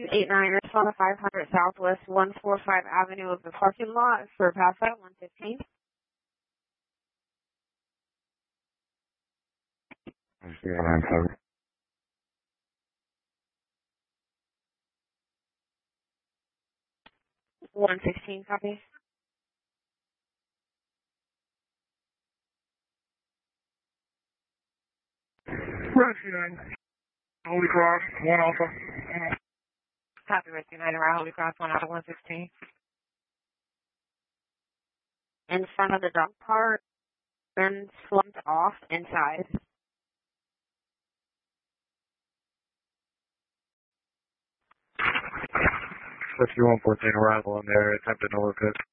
89 on the 500 Southwest 145 Avenue of the parking lot for Pathway 115. Yeah, 116, copy. Rescue 9. Holy Cross, 1 Alpha. Copy, Rescue 9 around Holy Cross 1 out of 116. In front of the dog park, then slumped off inside. Rescue 114 arrival in the area, attempted overcook.